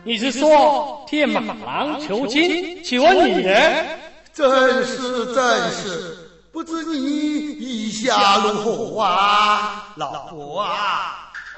你是说铁马郎求亲，请问你呢？ 正是，不知你意下如何啊，老伯啊？